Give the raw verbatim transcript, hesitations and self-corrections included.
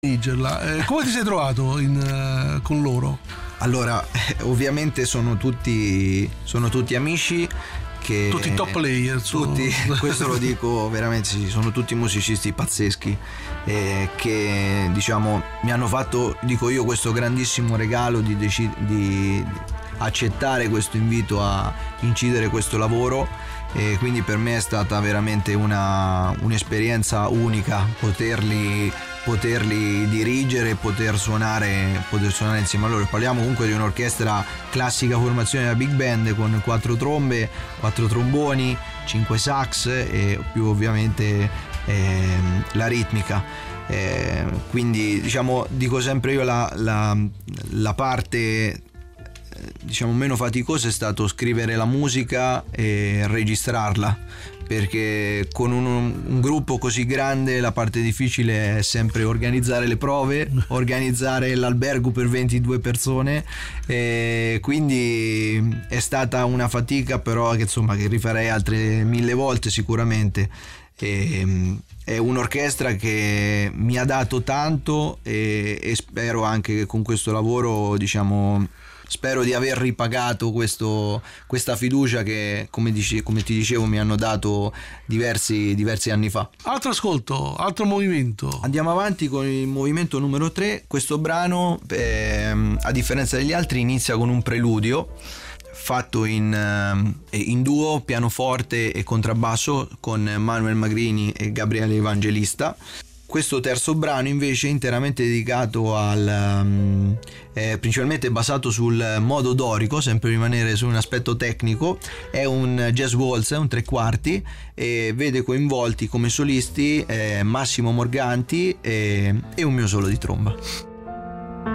dirigerla. Eh, come ti sei trovato in, uh, con loro? Allora, ovviamente sono tutti, sono tutti amici. Che tutti top player, tutti, questo lo dico veramente, sì, sono tutti musicisti pazzeschi eh, che diciamo mi hanno fatto, dico io, questo grandissimo regalo di, deci- di accettare questo invito a incidere questo lavoro, e quindi per me è stata veramente una, un'esperienza unica poterli poterli dirigere e poter suonare poter suonare insieme a loro. Parliamo comunque di un'orchestra classica, formazione da big band, con quattro trombe, quattro tromboni, cinque sax e più ovviamente eh, la ritmica. Eh, quindi diciamo, dico sempre io, la, la, la parte diciamo meno faticosa è stato scrivere la musica e registrarla, perché con un, un gruppo così grande la parte difficile è sempre organizzare le prove, organizzare l'albergo per ventidue persone, e quindi è stata una fatica, però che insomma che rifarei altre mille volte sicuramente. E, è un'orchestra che mi ha dato tanto e, e spero anche che con questo lavoro, diciamo, spero di aver ripagato questo, questa fiducia che, come, dice, come ti dicevo, mi hanno dato diversi, diversi anni fa. Altro ascolto, altro movimento. Andiamo avanti con il movimento numero tre. Questo brano, ehm, a differenza degli altri, inizia con un preludio fatto in, in duo, pianoforte e contrabbasso, con Manuel Magrini e Gabriele Evangelista. Questo terzo brano invece è interamente dedicato al um, è principalmente basato sul modo dorico, sempre rimanere su un aspetto tecnico. È un jazz waltz, è un tre quarti, e vede coinvolti come solisti eh, Massimo Morganti e, e un mio solo di tromba.